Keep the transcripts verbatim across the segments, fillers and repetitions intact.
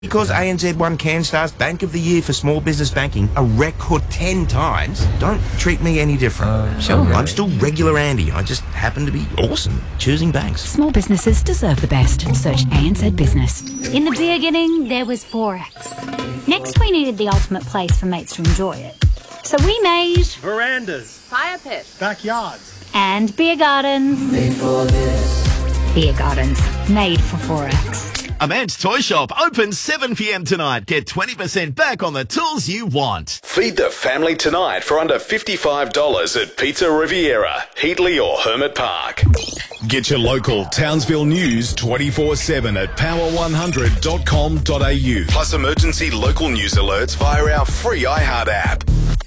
Because A N Z won CanStar's Bank of the Year for Small Business Banking a record ten times, don't treat me any different. Uh, sure. I'm still regular Andy. I just happen to be awesome choosing banks. Small businesses deserve the best. Search A N Z Business. In the beginning, there was Forex. Next, we needed the ultimate place for mates to enjoy it. So we made... verandas, fire pits, backyards, and beer gardens. Made for this. Beer gardens, made for Forex. Amant's Toy Shop, open seven p.m. tonight. Get twenty percent back on the tools you want. Feed the family tonight for under fifty-five dollars at Pizza Riviera, Heatley or Hermit Park. Get your local Townsville news twenty-four seven at power one hundred dot com dot a u. Plus emergency local news alerts via our free iHeart app.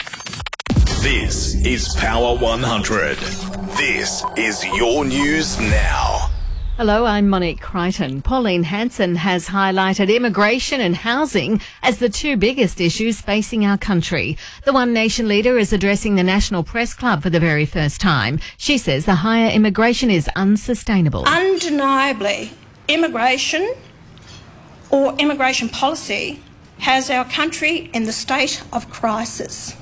This is Power one hundred. This is your news now. Hello, I'm Monique Crichton. Pauline Hanson has highlighted immigration and housing as the two biggest issues facing our country. The One Nation leader is addressing the National Press Club for the very first time. She says the higher immigration is unsustainable. Undeniably, immigration or immigration policy has our country in the state of crisis.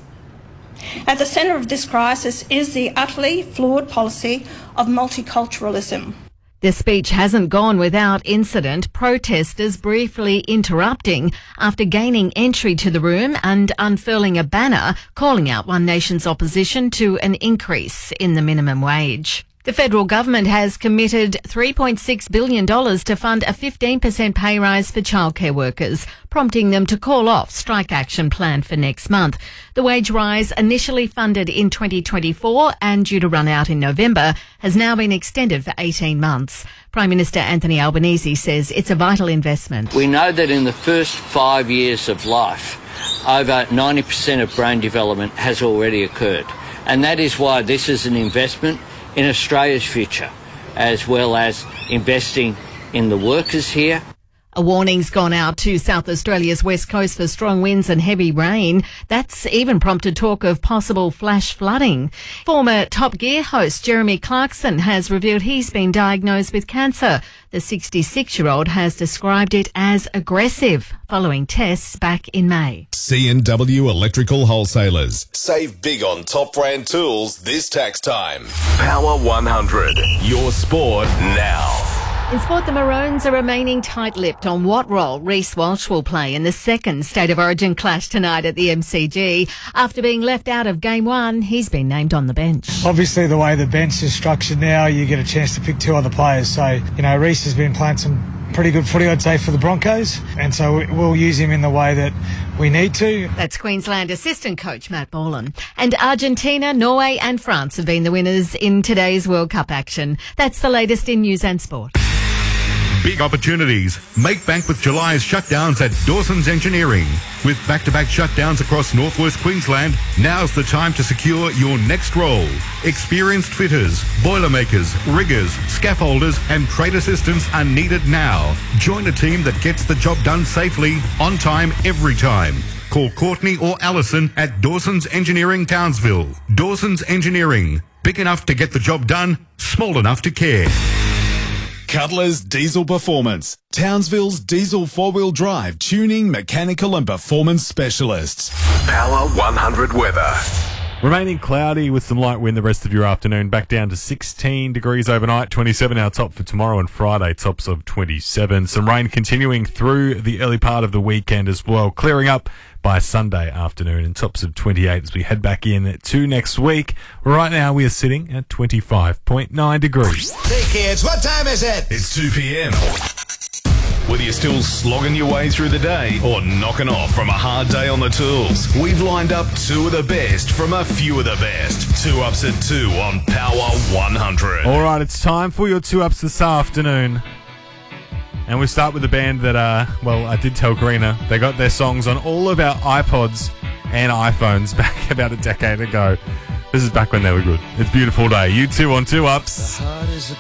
At the centre of this crisis is the utterly flawed policy of multiculturalism. The speech hasn't gone without incident, protesters briefly interrupting after gaining entry to the room and unfurling a banner calling out One Nation's opposition to an increase in the minimum wage. The federal government has committed three point six billion dollars to fund a fifteen percent pay rise for childcare workers, prompting them to call off strike action planned for next month. The wage rise, initially funded in twenty twenty-four and due to run out in November, has now been extended for eighteen months. Prime Minister Anthony Albanese says it's a vital investment. We know that in the first five years of life, over ninety percent of brain development has already occurred. And that is why this is an investment in Australia's future, as well as investing in the workers here. A warning's gone out to South Australia's west coast for strong winds and heavy rain. That's even prompted talk of possible flash flooding. Former Top Gear host Jeremy Clarkson has revealed he's been diagnosed with cancer. The sixty-six-year-old has described it as aggressive following tests back in May. C and W Electrical Wholesalers. Save big on top brand tools this tax time. Power one hundred. Your sport now. In sport, the Maroons are remaining tight-lipped on what role Reece Walsh will play in the second State of Origin clash tonight at the M C G. After being left out of Game one, he's been named on the bench. Obviously, the way the bench is structured now, you get a chance to pick two other players. So, you know, Reece has been playing some pretty good footy, I'd say, for the Broncos. And so we'll use him in the way that we need to. That's Queensland assistant coach Matt Boland. And Argentina, Norway and France have been the winners in today's World Cup action. That's the latest in news and sport. Big opportunities. Make bank with July's shutdowns at Dawson's Engineering. With back-to-back shutdowns across northwest Queensland, now's the time to secure your next role. Experienced fitters, boilermakers, riggers, scaffolders and trade assistants are needed now. Join a team that gets the job done safely, on time, every time. Call Courtney or Allison at Dawson's Engineering Townsville. Dawson's Engineering. Big enough to get the job done, small enough to care. Cutler's Diesel Performance. Townsville's diesel four-wheel drive tuning, mechanical and performance specialists. Power one hundred weather. Remaining cloudy with some light wind the rest of your afternoon. Back down to sixteen degrees overnight, twenty-seven our top for tomorrow and Friday, tops of twenty-seven. Some rain continuing through the early part of the weekend as well, clearing up by Sunday afternoon and tops of twenty-eight as we head back in to next week. Right now we are sitting at twenty-five point nine degrees. Hey kids, what time is it? It's two p.m. Whether you're still slogging your way through the day or knocking off from a hard day on the tools, we've lined up two of the best from a few of the best. Two ups at two on Power one hundred. All right, it's time for your two ups this afternoon. And we start with a band that, uh, well, I did tell Karina, they got their songs on all of our iPods and iPhones back about a decade ago. This is back when they were good. It's Beautiful Day. You two on Two Ups. The heart is a